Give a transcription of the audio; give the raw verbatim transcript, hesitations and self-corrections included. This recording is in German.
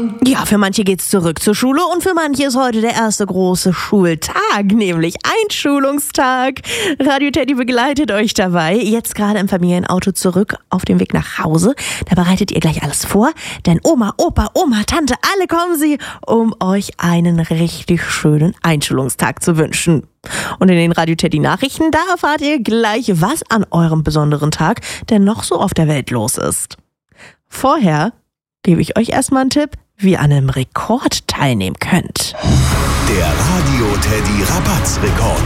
Morgen. Ja, für manche geht's zurück zur Schule und für manche ist heute der erste große Schultag, nämlich Einschulungstag. Radio Teddy begleitet euch dabei, jetzt gerade im Familienauto zurück auf dem Weg nach Hause. Da bereitet ihr gleich alles vor, denn Oma, Opa, Oma, Tante, alle kommen sie, um euch einen richtig schönen Einschulungstag zu wünschen. Und in den Radio Teddy Nachrichten, da erfahrt ihr gleich, was an eurem besonderen Tag denn noch so auf der Welt los ist. Vorher gebe ich euch erstmal einen Tipp, wie ihr an einem Rekord teilnehmen könnt. Der Radio Teddy Rabattrekord.